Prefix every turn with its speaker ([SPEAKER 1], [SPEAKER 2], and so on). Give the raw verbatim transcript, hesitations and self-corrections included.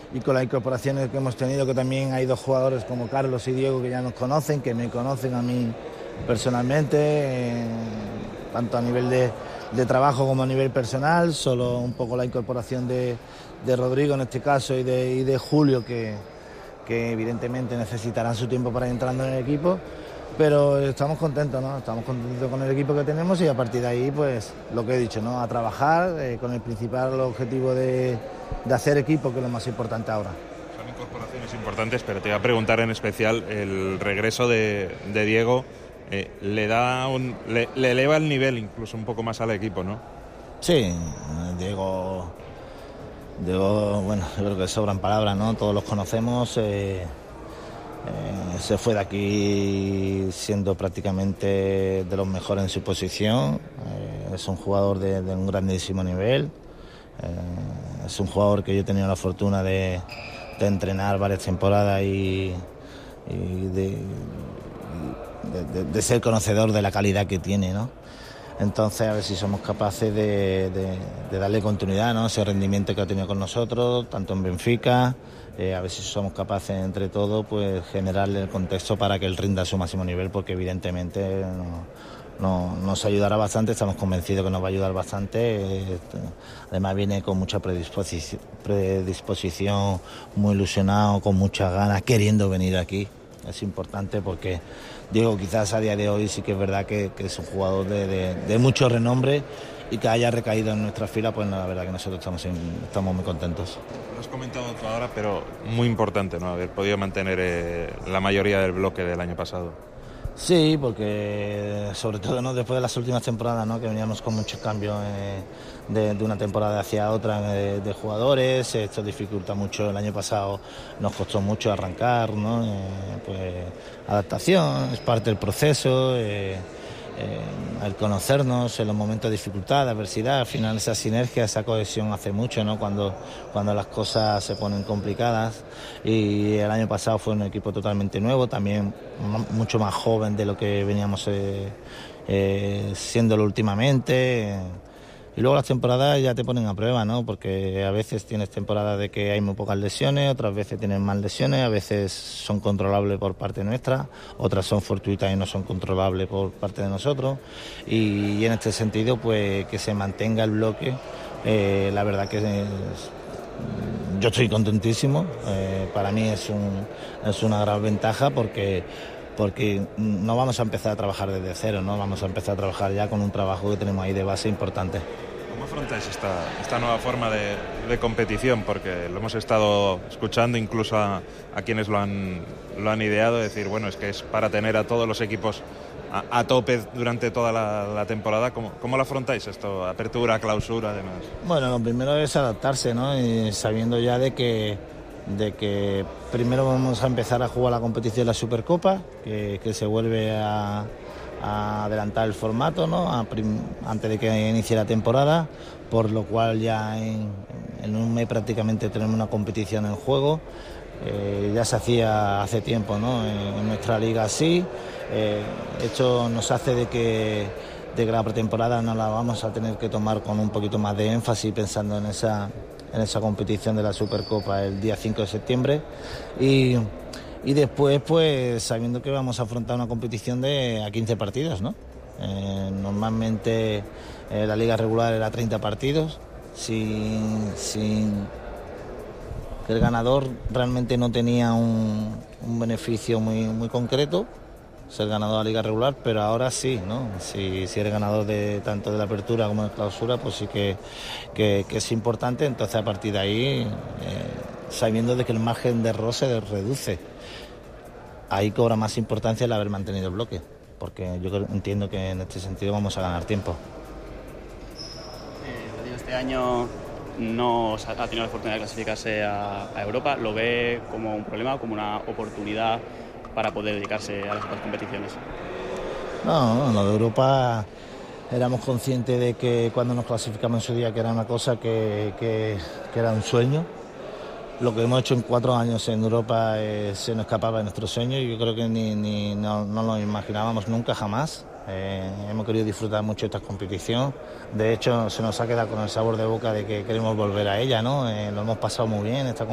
[SPEAKER 1] y con las incorporaciones que hemos tenido, que también hay dos jugadores como Carlos y Diego que ya nos conocen, que me conocen a mí personalmente, eh, tanto a nivel de, de trabajo como a nivel personal. Solo un poco la incorporación de, de Rodrigo en este caso y de, y de Julio, que, que evidentemente necesitarán su tiempo para ir entrando en el equipo. Pero estamos contentos, ¿no? Estamos contentos con el equipo que tenemos y a partir de ahí, pues, lo que he dicho, ¿no? A trabajar eh, con el principal objetivo de, de hacer equipo, que es lo más importante ahora.
[SPEAKER 2] Son incorporaciones importantes, pero te iba a preguntar en especial el regreso de, de Diego. Eh, le da un, le, le eleva el nivel incluso un poco más al equipo, ¿no?
[SPEAKER 1] Sí, Diego, Diego, bueno, yo creo que sobran palabras, ¿no? Todos los conocemos. Eh, Eh, se fue de aquí siendo prácticamente de los mejores en su posición. Eh, es un jugador de, de un grandísimo nivel. Eh, es un jugador que yo he tenido la fortuna de, de entrenar varias temporadas y, y de, de, de, de ser conocedor de la calidad que tiene, ¿no? Entonces, a ver si somos capaces de, de, de darle continuidad, ¿no? Ese rendimiento que ha tenido con nosotros, tanto en Benfica, eh, a ver si somos capaces entre todos, pues generarle el contexto para que él rinda a su máximo nivel, porque evidentemente no, no, nos ayudará bastante, estamos convencidos que nos va a ayudar bastante. Eh, además viene con mucha predisposición, predisposición, muy ilusionado, con muchas ganas, queriendo venir aquí. Es importante porque Diego quizás a día de hoy sí que es verdad que, que es un jugador de, de, de mucho renombre, y que haya recaído en nuestra fila, pues la verdad que nosotros estamos, en, estamos muy contentos.
[SPEAKER 2] Lo has comentado tú ahora, pero muy importante, ¿no? Haber podido mantener eh, la mayoría del bloque del año pasado.
[SPEAKER 1] Sí, porque sobre todo, ¿no?, después de las últimas temporadas, ¿no?, que veníamos con muchos cambios eh, de, de una temporada hacia otra de, de jugadores. Esto dificulta mucho. El año pasado nos costó mucho arrancar, ¿no? Eh, pues adaptación, es parte del proceso. Eh, Eh, el conocernos en los momentos de dificultad, de adversidad, al final esa sinergia, esa cohesión hace mucho, ¿no? Cuando, cuando las cosas se ponen complicadas. Y el año pasado fue un equipo totalmente nuevo, también mucho más joven de lo que veníamos eh, eh, siéndolo últimamente. Y luego las temporadas ya te ponen a prueba, ¿no? Porque a veces tienes temporadas de que hay muy pocas lesiones, otras veces tienes más lesiones, a veces son controlables por parte nuestra, otras son fortuitas y no son controlables por parte de nosotros. Y, y en este sentido, pues que se mantenga el bloque, eh, la verdad que es, yo estoy contentísimo. Eh, para mí es, un, es una gran ventaja porque... porque no vamos a empezar a trabajar desde cero, ¿no? Vamos a empezar a trabajar ya con un trabajo que tenemos ahí de base importante.
[SPEAKER 2] ¿Cómo afrontáis esta, esta nueva forma de, de competición? Porque lo hemos estado escuchando incluso a, a quienes lo han, lo han ideado, decir, bueno, es que es para tener a todos los equipos a, a tope durante toda la, la temporada. ¿Cómo, ¿Cómo lo afrontáis esto? Apertura, clausura, además.
[SPEAKER 1] Bueno, lo primero es adaptarse, ¿no? Y sabiendo ya de que de que primero vamos a empezar a jugar la competición de la Supercopa, que, que se vuelve a, a adelantar el formato, ¿no?, a prim, antes de que inicie la temporada, por lo cual ya en, en un mes prácticamente tenemos una competición en juego. Eh, ya se hacía hace tiempo, ¿no?, en, en nuestra liga así. Eh, esto nos hace de que, de que la pretemporada no la vamos a tener que tomar con un poquito más de énfasis, pensando en esa... en esa competición de la Supercopa el día cinco de septiembre y, y después pues sabiendo que vamos a afrontar una competición de a quince partidos, ¿no? Eh, normalmente eh, la liga regular era treinta partidos, sin, sin que el ganador realmente no tenía un, un beneficio muy, muy concreto, ser ganador de la liga regular, pero ahora sí, ¿no? Si, si eres ganador de tanto de la apertura como de la clausura, pues sí que, que, que es importante. Entonces, a partir de ahí, eh, sabiendo de que el margen de error se reduce, ahí cobra más importancia el haber mantenido el bloque, porque yo entiendo que en este sentido vamos a ganar tiempo.
[SPEAKER 3] Eh, este año no ha tenido la fortuna de clasificarse a, a Europa. ¿Lo ve como un problema o como una oportunidad para poder dedicarse a las otras competiciones?
[SPEAKER 1] No, lo de Europa éramos conscientes de que cuando nos clasificamos en su día que era una cosa que, que, que era un sueño. Lo que hemos hecho en cuatro años en Europa eh, se nos escapaba de nuestros sueños y yo creo que ni, ni no, no lo imaginábamos nunca, jamás. Eh, hemos querido disfrutar mucho de esta competición. De hecho, se nos ha quedado con el sabor de boca de que queremos volver a ella, ¿no? Eh, lo hemos pasado muy bien esta competición.